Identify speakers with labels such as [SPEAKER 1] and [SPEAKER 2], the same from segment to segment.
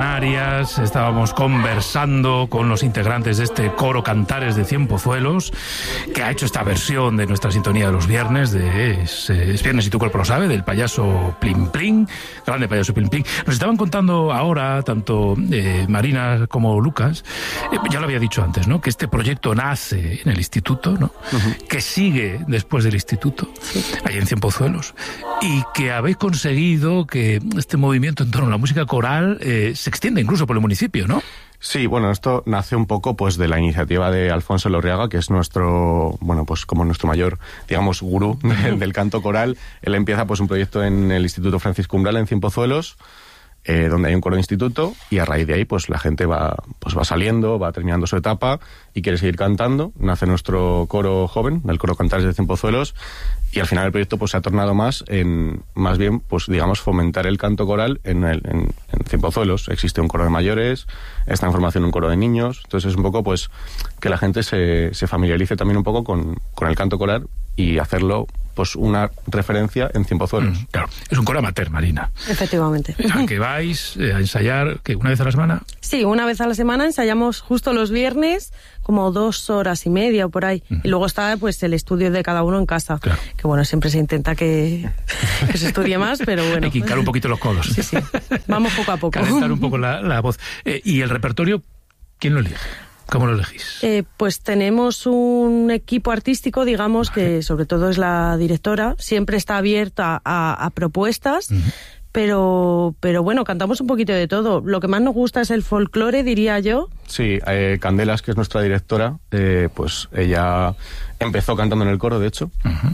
[SPEAKER 1] Canarias. Estábamos conversando con los integrantes de este coro Cantares de Cienpozuelos, que ha hecho esta versión de nuestra sintonía de los viernes, es Viernes y tu cuerpo lo sabe, del payaso Plim Plim, grande payaso Plim Plim. Nos estaban contando ahora, tanto Marina como Lucas, ya lo había dicho antes, ¿no?, que este proyecto nace en el instituto, ¿no?, que sigue después del instituto, ahí en Cienpozuelos, y que habéis conseguido que este movimiento en torno a la música coral se extiende incluso por el municipio, ¿no?
[SPEAKER 2] Sí, bueno, esto nace un poco pues de la iniciativa de Alfonso Lorriaga, que es nuestro, bueno, pues como nuestro mayor, digamos, gurú del canto coral. Él empieza pues un proyecto en el Instituto Francisco Umbral en Cienpozuelos, donde hay un coro de instituto, y a raíz de ahí pues la gente va saliendo, va terminando su etapa y quiere seguir cantando. Nace nuestro coro joven, el coro Cantares de Cienpozuelos, y al final el proyecto pues se ha tornado más bien pues digamos fomentar el canto coral en Cienpozuelos. Existe un coro de mayores, está en formación un coro de niños, entonces es un poco pues que la gente se familiarice también un poco con el canto coral y hacerlo pues una referencia en Cienpozuelos.
[SPEAKER 1] Claro, es un coro amateur, Marina.
[SPEAKER 3] Efectivamente.
[SPEAKER 1] ¿A que vais a ensayar una vez a la semana?
[SPEAKER 3] Sí, una vez a la semana ensayamos justo los viernes, como 2 horas y media o por ahí. Y luego está pues el estudio de cada uno en casa. Claro. Que bueno, siempre se intenta que se estudie más, pero bueno.
[SPEAKER 1] Hay que hincar un poquito los codos.
[SPEAKER 3] Sí. Vamos poco a poco.
[SPEAKER 1] Calentar un poco la voz. ¿Y el repertorio, quién lo elige? ¿Cómo lo elegís?
[SPEAKER 3] Pues tenemos un equipo artístico, digamos, que sobre todo es la directora. Siempre está abierta a propuestas, pero bueno, cantamos un poquito de todo. Lo que más nos gusta es el folclore, diría yo.
[SPEAKER 2] Sí, Candelas, que es nuestra directora, pues ella empezó cantando en el coro, de hecho,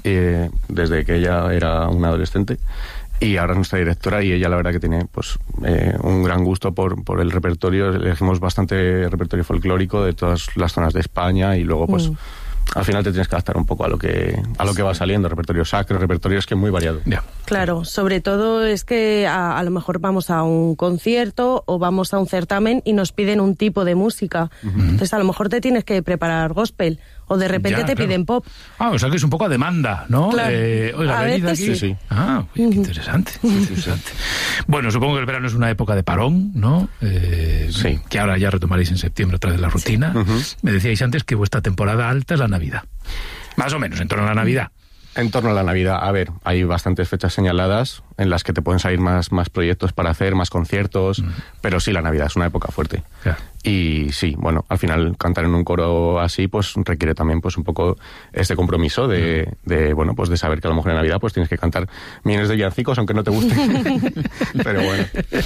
[SPEAKER 2] desde que ella era una adolescente. Y ahora es nuestra directora, y ella la verdad que tiene pues un gran gusto por el repertorio. Elegimos bastante repertorio folclórico de todas las zonas de España, y luego pues al final te tienes que adaptar un poco a lo que va saliendo, repertorio sacro, repertorio es que es muy variado.
[SPEAKER 1] Yeah.
[SPEAKER 3] Claro, sobre todo es que a lo mejor vamos a un concierto o vamos a un certamen y nos piden un tipo de música. Entonces a lo mejor te tienes que preparar gospel, o de repente te piden pop.
[SPEAKER 1] O sea que es un poco a demanda, ¿no?
[SPEAKER 3] Claro.
[SPEAKER 1] Oiga, venid aquí.
[SPEAKER 2] Sí.
[SPEAKER 1] Qué interesante. Interesante. Bueno, supongo que el verano es una época de parón, ¿no?
[SPEAKER 2] Sí.
[SPEAKER 1] Que ahora ya retomaréis en septiembre otra vez la rutina. Me decíais antes que vuestra temporada alta es la Navidad. Más o menos, en torno a la Navidad.
[SPEAKER 2] En torno a la Navidad, a ver, hay bastantes fechas señaladas en las que te pueden salir más proyectos para hacer, más conciertos, pero sí, la Navidad es una época fuerte. Claro. Y sí, bueno, al final cantar en un coro así pues requiere también pues un poco este compromiso de bueno, pues de saber que a lo mejor en Navidad pues tienes que cantar millones de villancicos aunque no te gusten. Pero bueno.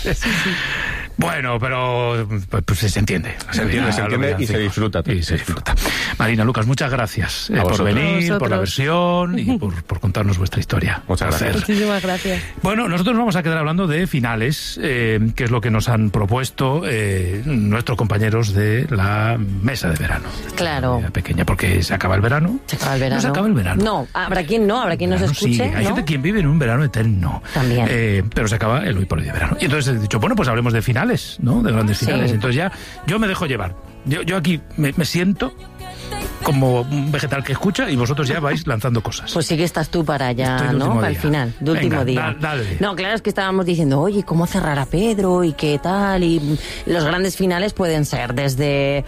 [SPEAKER 1] Bueno, pero pues se entiende.
[SPEAKER 2] Se entiende y se disfruta.
[SPEAKER 1] Marina, Lucas, muchas gracias por venir, por la versión y por contarnos vuestra historia.
[SPEAKER 2] Muchas gracias.
[SPEAKER 3] Muchísimas gracias.
[SPEAKER 1] Bueno, nosotros vamos a quedar hablando de finales, que es lo que nos han propuesto nuestros compañeros de la mesa de verano.
[SPEAKER 4] Claro.
[SPEAKER 1] Pequeña, porque se acaba el verano.
[SPEAKER 4] Se acaba el verano.
[SPEAKER 1] No se acaba el verano.
[SPEAKER 4] No, habrá quien nos escuche.
[SPEAKER 1] Sí, hay gente quien vive en un verano eterno.
[SPEAKER 4] También.
[SPEAKER 1] Pero se acaba el hoy por hoy de verano. Y entonces he dicho, bueno, pues hablemos de finales, ¿no? De grandes finales.
[SPEAKER 4] Sí.
[SPEAKER 1] Entonces ya, yo me dejo llevar. Yo aquí me siento como un vegetal que escucha y vosotros ya vais lanzando cosas.
[SPEAKER 4] Pues sí que estás tú para allá, ¿no? Para el final, de último día.
[SPEAKER 1] Dale.
[SPEAKER 4] No, claro, es que estábamos diciendo, oye, ¿cómo cerrar a Pedro? ¿Y qué tal? Y los grandes finales pueden ser desde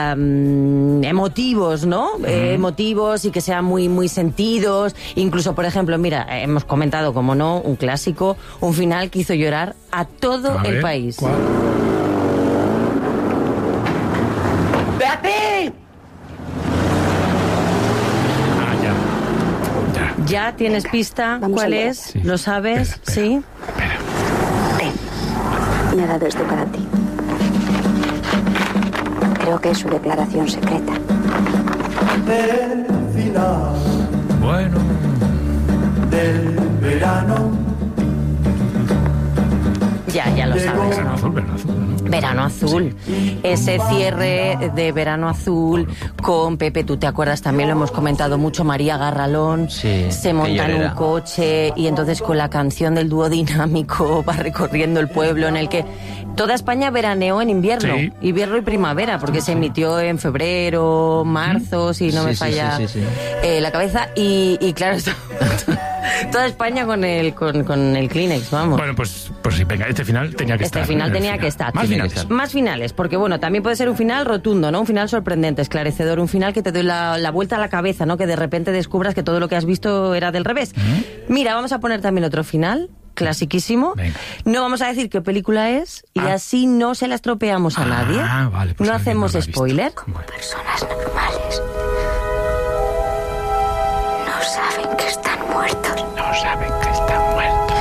[SPEAKER 4] emotivos, ¿no? Emotivos y que sean muy, muy sentidos. Incluso, por ejemplo, mira, hemos comentado, como no, un clásico, un final que hizo llorar a todo el país.
[SPEAKER 1] ¿Cuál?
[SPEAKER 4] ¡Beatriz! ¿Ya tienes pista?
[SPEAKER 5] Vamos
[SPEAKER 4] ¿Cuál
[SPEAKER 5] allá.
[SPEAKER 4] es?
[SPEAKER 1] Sí.
[SPEAKER 4] ¿Lo sabes?
[SPEAKER 1] Espera.
[SPEAKER 4] ¿Sí?
[SPEAKER 5] Me ha dado esto para ti. Creo que es su declaración secreta.
[SPEAKER 6] El final
[SPEAKER 1] Bueno.
[SPEAKER 6] del verano.
[SPEAKER 4] Ya lo sabes,
[SPEAKER 1] Verano
[SPEAKER 4] ¿no?
[SPEAKER 1] azul, verano azul, ¿no?
[SPEAKER 4] Verano Azul, ese cierre de Verano Azul con Pepe, tú te acuerdas, también lo hemos comentado mucho, María Garralón,
[SPEAKER 7] Sí,
[SPEAKER 4] se monta en un coche y entonces con la canción del dúo dinámico va recorriendo el pueblo en el que toda España veraneó en invierno,
[SPEAKER 1] Sí.
[SPEAKER 4] invierno y primavera, porque se emitió en febrero, marzo, si no me
[SPEAKER 7] Sí,
[SPEAKER 4] falla
[SPEAKER 7] sí.
[SPEAKER 4] la cabeza, y claro, Toda España con el Kleenex, vamos.
[SPEAKER 1] Bueno, pues sí, venga, este final tenía que estar.
[SPEAKER 4] Este final tenía que estar.
[SPEAKER 1] Más finales.
[SPEAKER 4] Más finales, porque bueno, también puede ser un final rotundo, ¿no? Un final sorprendente, esclarecedor, un final que te doy la vuelta a la cabeza, ¿no? Que de repente descubras que todo lo que has visto era del revés. Mira, vamos a poner también otro final, clasiquísimo.
[SPEAKER 1] Venga.
[SPEAKER 4] No vamos a decir qué película es y así no se la estropeamos a nadie.
[SPEAKER 1] Vale, pues
[SPEAKER 4] no hacemos
[SPEAKER 1] no la he visto.
[SPEAKER 4] spoiler.
[SPEAKER 1] Bueno.
[SPEAKER 5] Personas normales no saben que están muertos.
[SPEAKER 1] No saben que están muertos.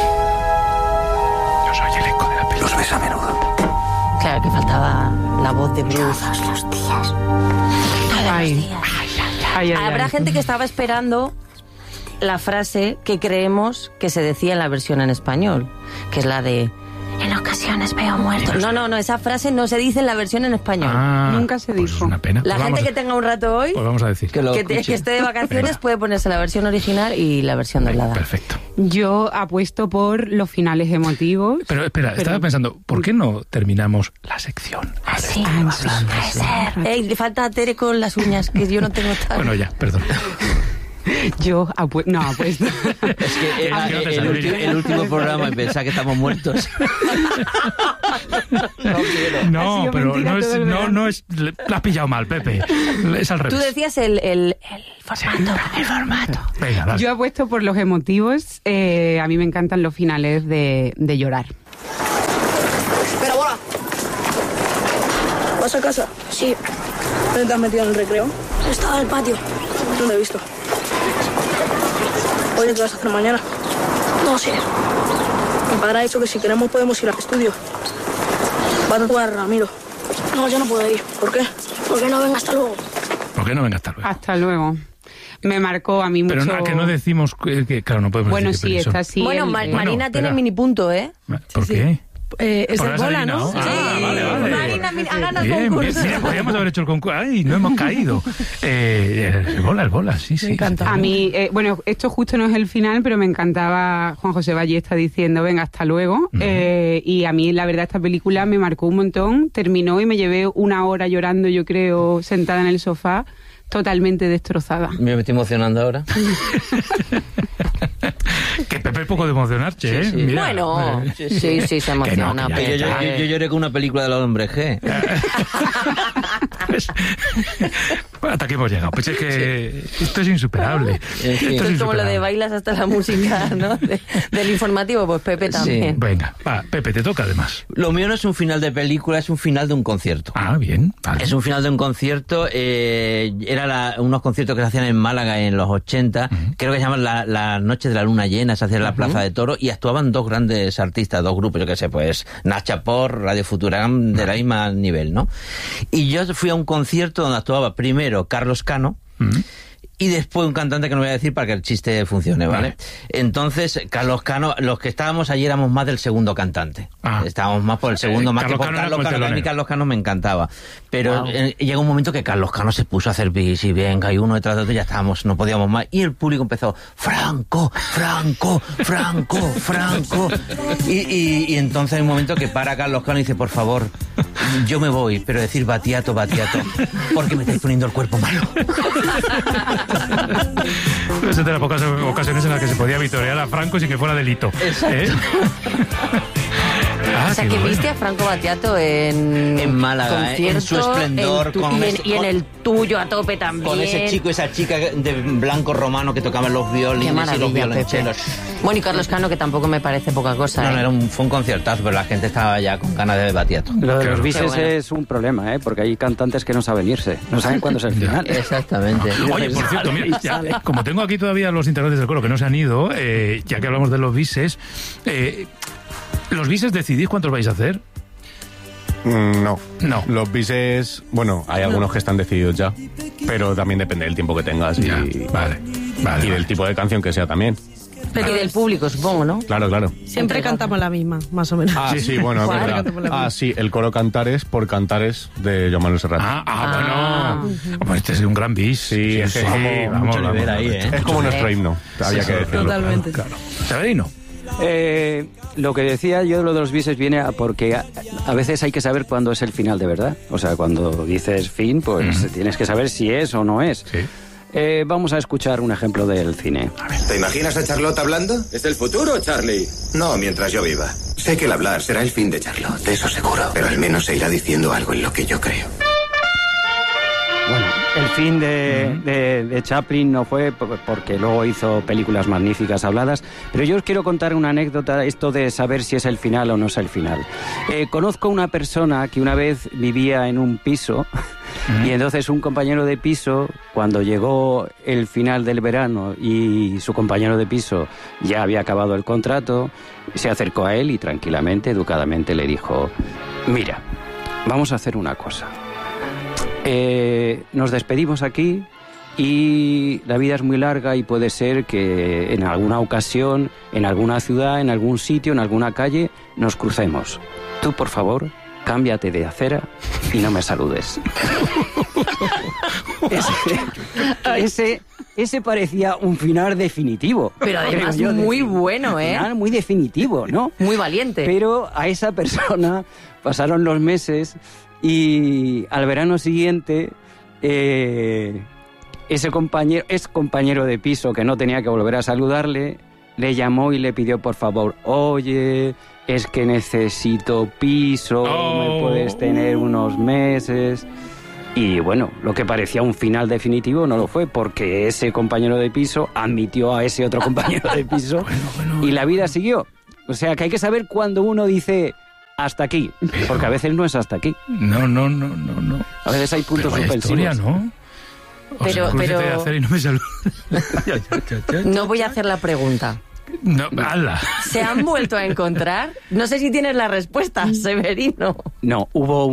[SPEAKER 1] Yo soy el eco de la película.
[SPEAKER 7] Los ves a menudo.
[SPEAKER 4] Claro que faltaba la voz de Bruce.
[SPEAKER 5] Todos los días.
[SPEAKER 3] Ay.
[SPEAKER 4] Habrá gente que estaba esperando la frase que creemos que se decía en la versión en español, que es la de
[SPEAKER 5] En ocasiones veo muertos.
[SPEAKER 4] no, esa frase no se dice en la versión en español.
[SPEAKER 3] Nunca se
[SPEAKER 1] pues
[SPEAKER 3] dijo.
[SPEAKER 1] Es una pena.
[SPEAKER 4] La
[SPEAKER 1] Pues
[SPEAKER 4] gente
[SPEAKER 1] vamos
[SPEAKER 4] que tenga un rato hoy,
[SPEAKER 1] Pues vamos a decir.
[SPEAKER 7] Que lo
[SPEAKER 4] que
[SPEAKER 7] escuche.
[SPEAKER 4] esté de vacaciones, puede ponerse la versión original y la versión doblada.
[SPEAKER 1] Perfecto.
[SPEAKER 8] Yo apuesto por los finales emotivos.
[SPEAKER 1] Pero espera, estaba pensando, ¿por qué no terminamos la sección?
[SPEAKER 5] Sí, puede ser.
[SPEAKER 4] Le falta a Tere con las uñas, que yo no tengo tal.
[SPEAKER 1] Bueno, ya, perdón.
[SPEAKER 8] Yo apuesto.
[SPEAKER 7] Es que
[SPEAKER 1] Ah, que no te sale.
[SPEAKER 7] el último programa y pensaba que estamos muertos.
[SPEAKER 1] No,
[SPEAKER 8] sido
[SPEAKER 1] pero
[SPEAKER 8] mentira todo el verano.
[SPEAKER 1] no es. La has pillado mal, Pepe. Es al
[SPEAKER 4] Tú
[SPEAKER 1] revés.
[SPEAKER 4] decías el formato.
[SPEAKER 5] El formato.
[SPEAKER 1] Venga, dale.
[SPEAKER 8] Yo apuesto por los emotivos. A mí me encantan los finales de llorar.
[SPEAKER 9] Espera, bola. ¿Vas a casa? Sí. ¿Dónde te has metido en el recreo? Estaba en el patio. No lo he visto. Oye, ¿qué vas a hacer mañana? No sé. Mi padre ha dicho que si queremos podemos ir al estudio. Va a tatuar a Ramiro. No, yo no puedo ir. ¿Por qué? Porque no venga hasta luego.
[SPEAKER 1] ¿Por qué no venga hasta luego?
[SPEAKER 8] Hasta luego. Me marcó a mí
[SPEAKER 1] Pero
[SPEAKER 8] mucho.
[SPEAKER 1] no, que no decimos que claro, no podemos
[SPEAKER 8] Bueno,
[SPEAKER 1] decir qué
[SPEAKER 8] sí,
[SPEAKER 1] pelis son.
[SPEAKER 8] está así.
[SPEAKER 4] Bueno,
[SPEAKER 8] el-
[SPEAKER 4] Marina
[SPEAKER 1] espera.
[SPEAKER 4] tiene mini punto, ¿eh?
[SPEAKER 1] ¿Por qué?
[SPEAKER 3] Es
[SPEAKER 1] ¿Por
[SPEAKER 3] el
[SPEAKER 1] has
[SPEAKER 3] bola, ¿no?
[SPEAKER 1] adivinado? Ah, vale, vale.
[SPEAKER 4] Marina, ha ganado el
[SPEAKER 1] Bien,
[SPEAKER 4] concurso.
[SPEAKER 1] bien, mira, podríamos haber hecho el concurso. ¡Ay, no hemos caído! El bola, sí, sí.
[SPEAKER 3] Me encanta.
[SPEAKER 8] A mí, bueno, esto justo no es el final, pero me encantaba Juan José Ballesta diciendo, venga, hasta luego. Y a mí, la verdad, esta película me marcó un montón. Terminó y me llevé una hora llorando, yo creo, sentada en el sofá, totalmente destrozada.
[SPEAKER 7] Me estoy emocionando ahora.
[SPEAKER 1] Que Pepe es poco de emocionarse, ¿eh?
[SPEAKER 7] Sí, sí.
[SPEAKER 1] Mira,
[SPEAKER 4] Bueno, sí, se emociona.
[SPEAKER 1] que no,
[SPEAKER 4] pero-
[SPEAKER 7] Yo lloré con una película de los hombres G.
[SPEAKER 1] Pues, hasta aquí hemos llegado. Pues es que esto es insuperable.
[SPEAKER 7] Sí.
[SPEAKER 1] Esto
[SPEAKER 4] Esto es como lo de
[SPEAKER 1] insuperable.
[SPEAKER 4] bailas hasta la música, ¿no? Del informativo, pues Pepe también.
[SPEAKER 1] Venga, va, Pepe, te toca además.
[SPEAKER 7] Lo mío no es un final de película, es un final de un concierto.
[SPEAKER 1] Ah, bien. Vale.
[SPEAKER 7] Es un final de un concierto, era unos conciertos que se hacían en Málaga en los 80, creo que se llaman la Noche de la Luna Llena, se hacía en la Plaza de Toros y actuaban dos grandes artistas, dos grupos, yo qué sé, pues Nacha Por, Radio Futuram, de la misma nivel, ¿no? Y yo fui a un concierto donde actuaba primero Carlos Cano, y después un cantante que no voy a decir para que el chiste funcione, ¿vale? Entonces, Carlos Cano, los que estábamos allí éramos más del segundo cantante.
[SPEAKER 1] Ah.
[SPEAKER 7] Estábamos más por el segundo, más
[SPEAKER 1] Carlos
[SPEAKER 7] que por
[SPEAKER 1] Cano era
[SPEAKER 7] Carlos
[SPEAKER 1] como el
[SPEAKER 7] Cano. A mí
[SPEAKER 1] telonero.
[SPEAKER 7] Carlos Cano me encantaba. Pero llega un momento que Carlos Cano se puso a hacer bis y venga, y uno detrás de otro, ya estábamos, no podíamos más. Y el público empezó, Franco, Franco, Franco, Franco. Y entonces hay un momento que para Carlos Cano y dice, por favor, yo me voy, pero decir Batiato, Batiato, porque me estáis poniendo el cuerpo malo.
[SPEAKER 1] Esa es de las pocas ocasiones en las que se podía vitorear a Franco sin que fuera delito.
[SPEAKER 7] Exacto.
[SPEAKER 1] Ah,
[SPEAKER 4] O sea,
[SPEAKER 1] qué
[SPEAKER 4] que
[SPEAKER 1] bueno.
[SPEAKER 4] viste a Franco Battiato en
[SPEAKER 7] Málaga, en su esplendor,
[SPEAKER 4] y en el tuyo a tope también.
[SPEAKER 7] Con ese chico y esa chica de blanco romano que tocaban los
[SPEAKER 4] Qué
[SPEAKER 7] violines y los
[SPEAKER 4] maravilla,
[SPEAKER 7] violonchelos.
[SPEAKER 4] Pepe. Bueno, y Carlos Cano, que tampoco me parece poca cosa.
[SPEAKER 7] No,
[SPEAKER 4] ¿eh?
[SPEAKER 7] no, fue un conciertazo, pero la gente estaba ya con ganas de Batiato.
[SPEAKER 10] Lo de
[SPEAKER 1] Claro.
[SPEAKER 10] los bises
[SPEAKER 4] Qué bueno.
[SPEAKER 10] es un problema, ¿eh? Porque hay cantantes que no saben irse, no saben cuándo es el final.
[SPEAKER 7] Exactamente.
[SPEAKER 1] Oye, por cierto, mira, ya, como tengo aquí todavía los integrantes del coro que no se han ido, ya que hablamos de los bises, ¿los bises decidís cuántos vais a hacer?
[SPEAKER 2] No.
[SPEAKER 1] No.
[SPEAKER 2] Los bises, bueno, hay algunos que están decididos ya, pero también depende del tiempo que tengas
[SPEAKER 1] Ya, vale.
[SPEAKER 2] y del tipo de canción que sea también.
[SPEAKER 4] Y del público, supongo, ¿no?
[SPEAKER 2] Claro, claro.
[SPEAKER 3] Siempre cantamos la misma, más o menos.
[SPEAKER 2] Ah, sí, bueno, es
[SPEAKER 3] ¿Cuál?
[SPEAKER 2] verdad.
[SPEAKER 3] Cantamos la misma.
[SPEAKER 2] Ah, sí, el coro Cantares por Cantares de Joan Manuel Serrat.
[SPEAKER 1] Bueno. Pues este es un gran bis.
[SPEAKER 2] Sí, es que es como
[SPEAKER 7] mucho nivel ahí, ¿eh?
[SPEAKER 2] Es como nuestro himno, había que decirlo.
[SPEAKER 3] Totalmente.
[SPEAKER 1] Severino.
[SPEAKER 10] Lo que decía yo de lo de los bises viene porque a veces hay que saber cuándo es el final de verdad. O sea, cuando dices fin, pues tienes que saber si es o no es.
[SPEAKER 1] Sí.
[SPEAKER 10] Vamos a escuchar un ejemplo del cine.
[SPEAKER 11] ¿Te imaginas a Charlotte hablando? Es el futuro, Charlie. No, mientras yo viva. Sé que el hablar será el fin de Charlotte, de eso seguro. Pero al menos se irá diciendo algo en lo que yo creo.
[SPEAKER 10] Bueno, el fin de Chaplin no fue porque luego hizo películas magníficas habladas, pero yo os quiero contar una anécdota, esto de saber si es el final o no es el final. Conozco una persona que una vez vivía en un piso y entonces un compañero de piso, cuando llegó el final del verano y su compañero de piso ya había acabado el contrato, se acercó a él y tranquilamente, educadamente le dijo: mira, vamos a hacer una cosa. Nos despedimos aquí y la vida es muy larga y puede ser que en alguna ocasión, en alguna ciudad, en algún sitio, en alguna calle, nos crucemos. Tú, por favor, cámbiate de acera y no me saludes. Ese parecía un final definitivo.
[SPEAKER 4] Pero además muy bueno, ¿eh?
[SPEAKER 10] Un final muy definitivo, ¿no?
[SPEAKER 4] Muy valiente.
[SPEAKER 10] Pero a esa persona pasaron los meses y al verano siguiente ese compañero de piso que no tenía que volver a saludarle, le llamó y le pidió por favor: oye, es que necesito piso, me puedes tener unos meses. Y bueno, lo que parecía un final definitivo no lo fue, porque ese compañero de piso admitió a ese otro compañero de piso y la vida siguió. O sea que hay que saber cuando uno dice hasta aquí, porque a veces no es hasta aquí.
[SPEAKER 1] No.
[SPEAKER 10] A veces hay puntos suspensivos.
[SPEAKER 1] Historia, ¿no?
[SPEAKER 4] Pero
[SPEAKER 1] de hacer y no me saluda.
[SPEAKER 4] No voy a hacer la pregunta.
[SPEAKER 1] No, ¡hala!
[SPEAKER 4] ¿Se han vuelto a encontrar? No sé si tienes la respuesta, Severino.
[SPEAKER 10] No,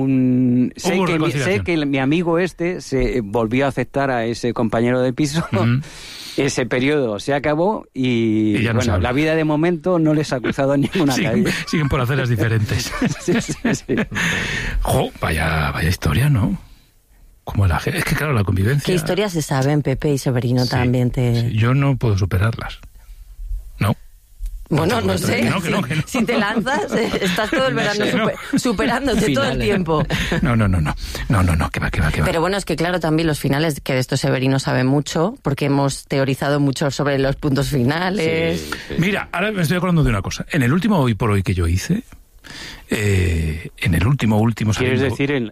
[SPEAKER 10] sé que mi amigo se volvió a aceptar a ese compañero de piso. Ese periodo se acabó y
[SPEAKER 1] ya no
[SPEAKER 10] bueno, la vida de momento no les ha cruzado en ninguna calle.
[SPEAKER 1] Siguen por aceras diferentes.
[SPEAKER 10] Sí.
[SPEAKER 1] Jo, vaya historia, ¿no? Como es que claro, la convivencia...
[SPEAKER 4] ¿Qué historias se saben, Pepe y Severino también?
[SPEAKER 1] Sí, yo no puedo superarlas. No.
[SPEAKER 4] Bueno, no sé.
[SPEAKER 1] Que no.
[SPEAKER 4] Si te lanzas, estás todo el verano superándote todo el tiempo.
[SPEAKER 1] No, que va.
[SPEAKER 4] Pero bueno, es que claro, también los finales, que de esto Severino sabe mucho, porque hemos teorizado mucho sobre los puntos finales.
[SPEAKER 1] Sí. Mira, ahora me estoy acordando de una cosa. En el último Hoy por Hoy que yo hice, en el último
[SPEAKER 10] ¿quieres decir en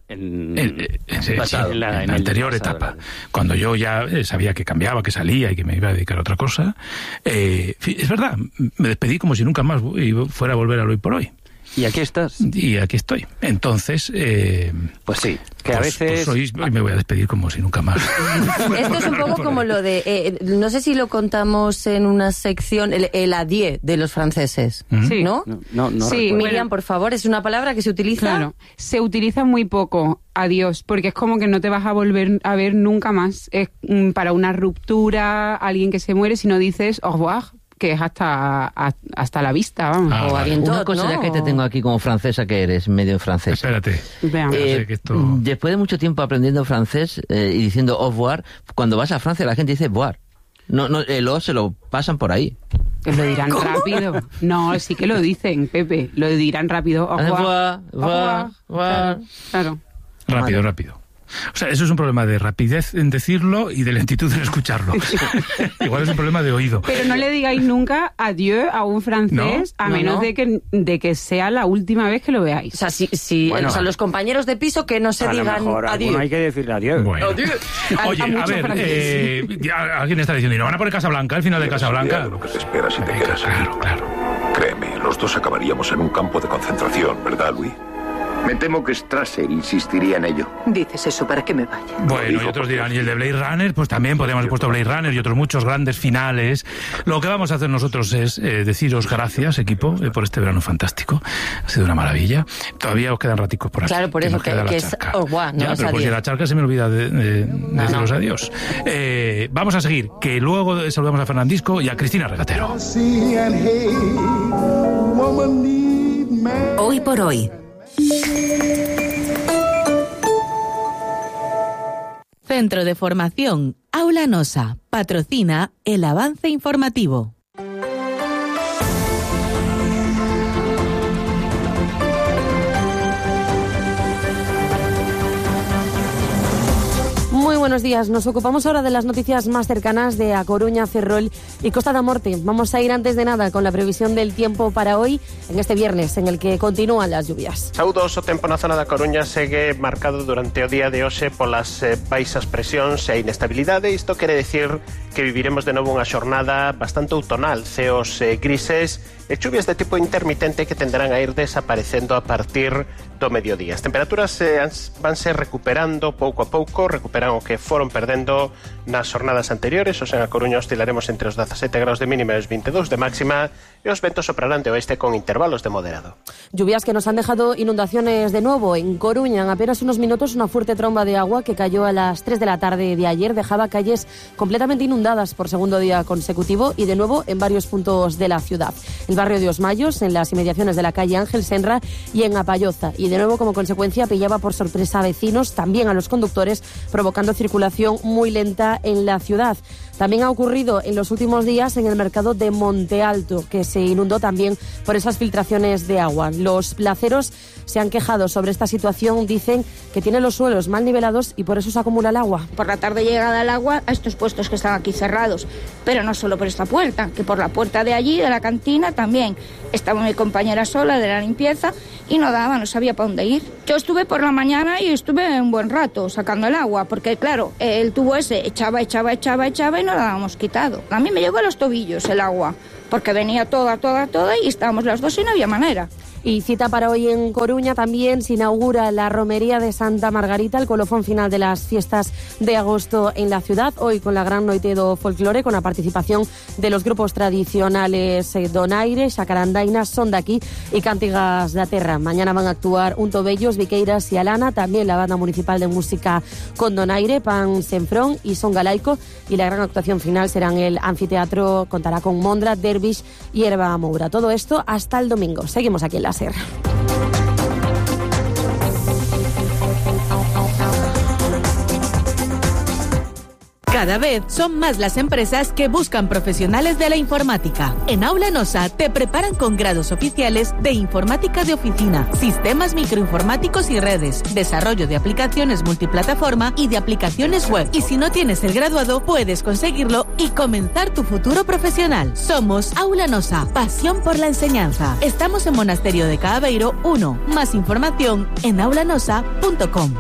[SPEAKER 1] la anterior etapa, cuando yo ya sabía que cambiaba, que salía y que me iba a dedicar a otra cosa? Es verdad, me despedí como si nunca más fuera a volver al Hoy por Hoy.
[SPEAKER 10] ¿Y aquí estás?
[SPEAKER 1] Y aquí estoy. Entonces...
[SPEAKER 10] pues sí, que a veces...
[SPEAKER 1] Hoy me voy a despedir como si nunca más.
[SPEAKER 4] Esto es un poco como lo de... no sé si lo contamos en una sección, el adieu de los franceses,
[SPEAKER 8] Sí.
[SPEAKER 4] ¿no?
[SPEAKER 10] No
[SPEAKER 4] sí, Miriam, por favor, ¿es una palabra que se utiliza?
[SPEAKER 8] Claro, se utiliza muy poco, adiós, porque es como que no te vas a volver a ver nunca más. Es para una ruptura, alguien que se muere, si no dices au revoir, que es hasta la vista, vamos.
[SPEAKER 4] O a bientôt,
[SPEAKER 7] una cosa
[SPEAKER 4] ¿no?
[SPEAKER 7] ya que te tengo aquí como francesa, que eres medio francesa.
[SPEAKER 1] Espérate.
[SPEAKER 8] Veamos.
[SPEAKER 7] Después de mucho tiempo aprendiendo francés y diciendo au revoir, cuando vas a Francia la gente dice voir. No, el O se lo pasan por ahí.
[SPEAKER 8] Lo dirán rápido. No, sí que lo dicen, Pepe. Lo dirán rápido. Au revoir. Claro.
[SPEAKER 1] Rápido. O sea, eso es un problema de rapidez en decirlo y de lentitud en escucharlo. Igual es un problema de oído.
[SPEAKER 8] Pero no le digáis nunca adiós a un francés, a menos de que sea la última vez que lo veáis.
[SPEAKER 4] O sea,
[SPEAKER 10] Bueno,
[SPEAKER 4] o sea, los compañeros de piso que no se
[SPEAKER 10] a lo
[SPEAKER 4] digan
[SPEAKER 10] mejor
[SPEAKER 4] adiós.
[SPEAKER 10] hay que decirle adiós.
[SPEAKER 1] Bueno. Oye, a ver, alguien está diciendo, ¿y no van a poner Casablanca, el final de Casablanca?
[SPEAKER 12] Lo que te espera si te quedas aquí.
[SPEAKER 1] Claro.
[SPEAKER 12] Créeme, los dos acabaríamos en un campo de concentración, ¿verdad, Louis?
[SPEAKER 13] Me temo que Strasser insistiría en ello.
[SPEAKER 14] Dices eso para que me vaya.
[SPEAKER 1] Bueno, y otros dirán, y el de Blade Runner, pues también podríamos haber puesto Blade Runner y otros muchos grandes finales. Lo que vamos a hacer nosotros es deciros gracias, equipo, por este verano fantástico. Ha sido una maravilla. Todavía os quedan raticos por aquí.
[SPEAKER 4] Claro, por eso que es au revoir, no
[SPEAKER 1] ya,
[SPEAKER 4] es
[SPEAKER 1] pero pues
[SPEAKER 4] adiós.
[SPEAKER 1] si la charca se me olvida de deciros adiós. Vamos a seguir, que luego saludamos a Fernandisco y a Cristina Regatero.
[SPEAKER 15] Hoy por hoy. Centro de Formación Aula Nosa patrocina el avance informativo.
[SPEAKER 4] Muy buenos
[SPEAKER 14] buenos días. Nos ocupamos ahora de las noticias más cercanas de A Coruña, Ferrol y Costa da Morte. Vamos a ir antes de nada con la previsión del tiempo para hoy, en este viernes, en el que continúan las lluvias.
[SPEAKER 16] Saúdos, o tempo na zona da Coruña segue marcado durante o día de hoxe polas baixas presións e inestabilidade. Isto quere decir que viviremos de novo unha xornada bastante outonal, ceos grises e chuvias de tipo intermitente que tenderán a ir desaparecendo a partir do mediodía. As temperaturas vanse recuperando pouco a pouco, recuperan o que foron perdendo nas jornadas anteriores. Os en A Coruña oscilaremos entre os 17 graus de mínima e os 22 de máxima e os ventos soprarán de oeste con intervalos de moderado.
[SPEAKER 14] Lluvias que nos han dejado inundaciones de nuevo. En Coruña, en apenas unos minutos, una fuerte tromba de agua que cayó a las 3 de la tarde de ayer dejaba calles completamente inundadas por segundo día consecutivo y de nuevo en varios puntos de la ciudad. El barrio de Osmayos, en las inmediaciones de la calle Ángel Senra y en Apalloza. Y de nuevo, como consecuencia, pillaba por sorpresa a vecinos, también a los conductores, provocando circulación muy lenta en la ciudad. También ha ocurrido en los últimos días en el mercado de Monte Alto, que se inundó también por esas filtraciones de agua. Los placeros se han quejado sobre esta situación, dicen que tienen los suelos mal nivelados y por eso se acumula el agua.
[SPEAKER 17] Por la tarde llegada el agua a estos puestos que están aquí cerrados, pero no solo por esta puerta, que por la puerta de allí, de la cantina, también. Estaba mi compañera sola de la limpieza y no sabía para dónde ir. Yo estuve por la mañana y estuve un buen rato sacando el agua, porque claro, el tubo ese echaba y no lo habíamos quitado. A mí me llegó a los tobillos el agua, porque venía toda y estábamos las dos y no había manera.
[SPEAKER 14] Y cita para hoy en Coruña también se inaugura la Romería de Santa Margarita, el colofón final de las fiestas de agosto en la ciudad, hoy con la Gran Noite do Folclore, con la participación de los grupos tradicionales Donaire, Xacarandaina, Son de Aquí y Cántigas da Terra. Mañana van a actuar Unto Bellos, Viqueiras y Alana, también la Banda Municipal de Música con Donaire, Pan Senfrón y Son Galaico, y la gran actuación final será en el anfiteatro, contará con Mondra, Dervish y Herba Moura. Todo esto hasta el domingo. Seguimos aquí en la SER.
[SPEAKER 15] Cada vez son más las empresas que buscan profesionales de la informática. En Aula Nosa te preparan con grados oficiales de informática de oficina, sistemas microinformáticos y redes, desarrollo de aplicaciones multiplataforma y de aplicaciones web. Y si no tienes el graduado, puedes conseguirlo y comenzar tu futuro profesional. Somos Aula Nosa, pasión por la enseñanza. Estamos en Monasterio de Caaveiro 1. Más información en aulanosa.com.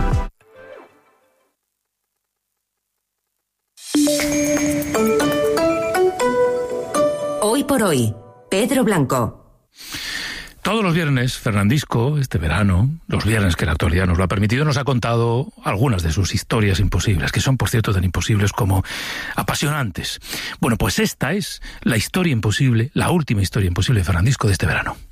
[SPEAKER 18] Hoy por hoy, Pedro Blanco.
[SPEAKER 1] Todos los viernes, Fernandisco, este verano, los viernes que la actualidad nos lo ha permitido, nos ha contado algunas de sus historias imposibles, que son, por cierto, tan imposibles como apasionantes. Bueno, pues esta es la historia imposible, la última historia imposible de Fernandisco de este verano.